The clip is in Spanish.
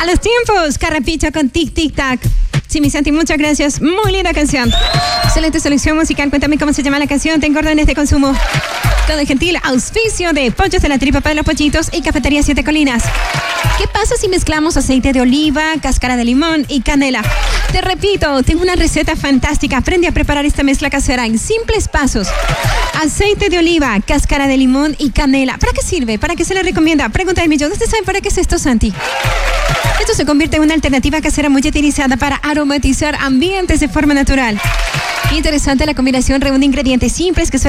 los tiempos, Carrapicho con Tic Tic Tac. Sí, mi Santi, muchas gracias. Muy linda canción. Excelente selección musical. Cuéntame cómo se llama la canción. Tengo órdenes de consumo. Con el gentil auspicio de Pollos de la Tripa para los Pollitos y Cafetería Siete Colinas. ¿Qué pasa si mezclamos aceite de oliva, cáscara de limón y canela? Te repito, tengo una receta fantástica. Aprende a preparar esta mezcla casera en simples pasos. Aceite de oliva, cáscara de limón y canela. ¿Para qué sirve? ¿Para qué se le recomienda? Pregunta del millón. ¿Ustedes saben para qué es esto, Santi? Esto se convierte en una alternativa casera muy utilizada para aromatizar ambientes de forma natural. Interesante, la combinación reúne ingredientes simples que